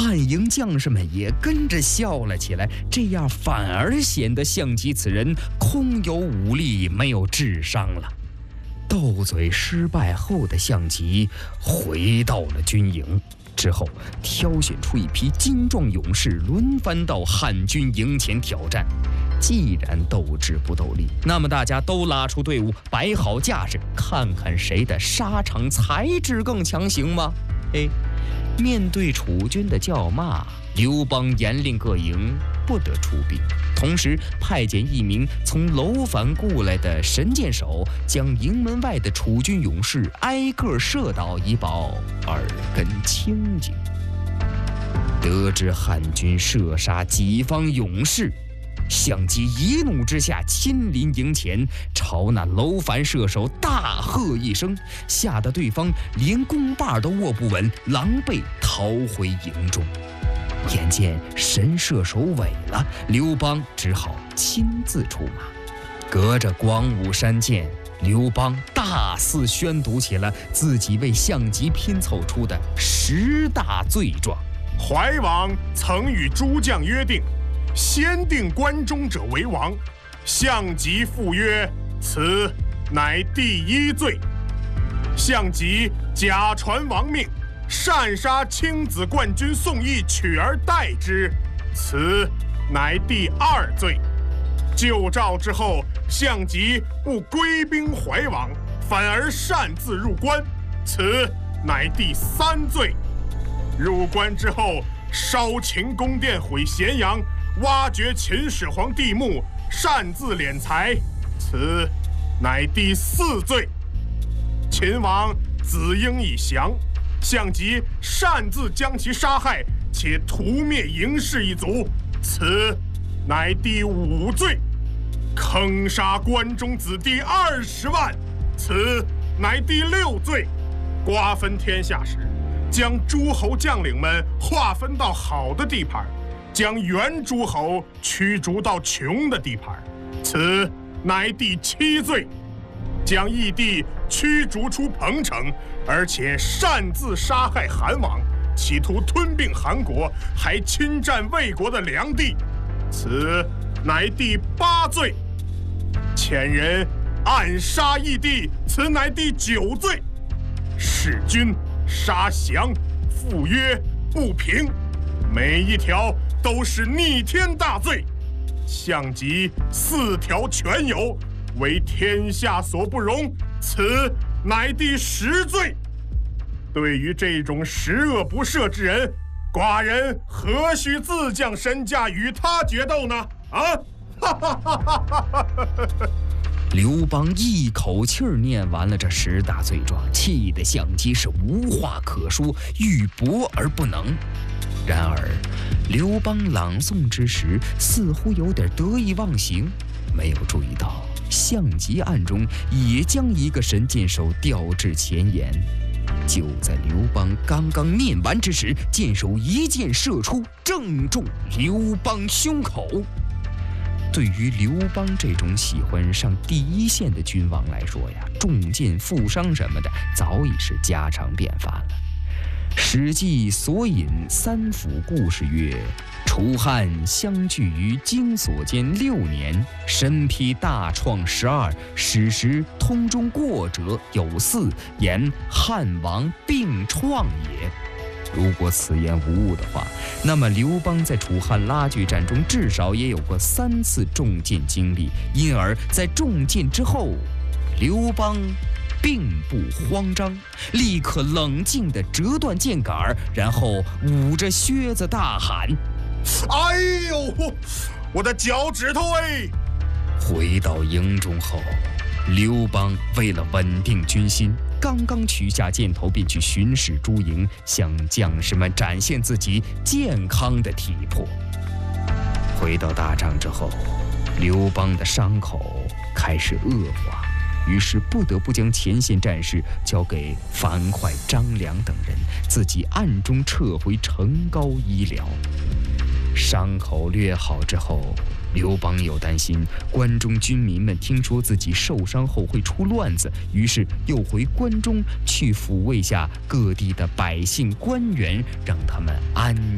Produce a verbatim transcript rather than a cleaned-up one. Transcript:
汉营将士们也跟着笑了起来，这样反而显得项籍此人空有武力，没有智商了。斗嘴失败后的项籍回到了军营之后，挑选出一批精壮勇士，轮番到汉军营前挑战。既然斗智不斗力，那么大家都拉出队伍，摆好架势，看看谁的沙场才智更强，行吗？哎，面对楚军的叫骂，刘邦严令各营不得出兵，同时派遣一名从楼烦雇来的神箭手，将营门外的楚军勇士挨个射倒，以保耳根清净。得知汉军射杀己方勇士，项籍一怒之下亲临营前，朝那楼烦射手大喝一声，吓得对方连弓把都握不稳，狼狈逃回营中。眼见神射手萎了，刘邦只好亲自出马。隔着广武山涧，刘邦大肆宣读起了自己为项籍拼凑出的十大罪状。 怀王曾与诸将约定，先定关中者为王，项籍复曰：此乃第一罪。项籍假传王命，擅杀卿子冠军宋义，取而代之，此乃第二罪。救赵之后，项籍不归兵怀王，反而擅自入关，此乃第三罪。入关之后，烧秦宫殿，毁咸阳，挖掘秦始皇地墓，擅自敛财，此乃第四罪。秦王子婴已降，项籍擅自将其杀害，且屠灭嬴氏一族，此乃第五罪。坑杀关中子弟二十万，此乃第六罪。瓜分天下时，将诸侯将领们划分到好的地盘，将原诸侯驱逐到穷的地盘，此乃第七罪。将义帝驱逐出彭城，而且擅自杀害韩王，企图吞并韩国，还侵占魏国的梁地，此乃第八罪。遣人暗杀义帝，此乃第九罪。弑君、杀降、赴约、不平，每一条都是逆天大罪。项籍四条全有，为天下所不容，此乃第十罪。对于这种十恶不赦之人，寡人何须自降身价与他决斗呢？啊！哈哈哈哈哈哈！ 刘邦一口气儿念完了这十大罪状，气得项籍是无话可说，欲驳而不能。然而，刘邦朗诵之时，似乎有点得意忘形，没有注意到项籍暗中也将一个神箭手调至前沿。就在刘邦刚刚念完之时，箭手一箭射出，正中刘邦胸口。对于刘邦这种喜欢上第一线的君王来说呀，中箭负伤什么的早已是家常便饭了。史记所引三辅故事曰：楚汉相距于荆所间六年，身披大创十二，史实通中过者有四，言汉王并创也。如果此言无误的话，那么刘邦在楚汉拉锯战中至少也有过三次中箭经历，因而在中箭之后，刘邦并不慌张，立刻冷静地折断箭杆，然后捂着靴子大喊： 哎呦，我的脚趾头哎！ 回到营中后，刘邦为了稳定军心，刚刚取下箭头，便去巡视诸营，向将士们展现自己健康的体魄。回到大帐之后，刘邦的伤口开始恶化，于是不得不将前线战事交给樊哙、张良等人，自己暗中撤回成高医疗。伤口略好之后，刘邦又担心关中军民们听说自己受伤后会出乱子，于是又回关中去抚慰下各地的百姓官员，让他们安